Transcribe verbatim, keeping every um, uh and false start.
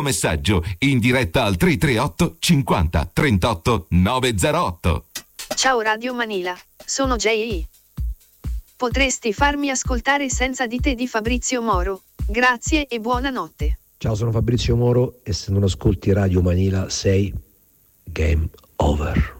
messaggio in diretta al tre tre otto cinquanta trentotto novecentotto. Ciao Radio Manila, sono J E. Potresti farmi ascoltare Senza di te di Fabrizio Moro? Grazie e buonanotte. Ciao, sono Fabrizio Moro e se non ascolti Radio Manila sei game over.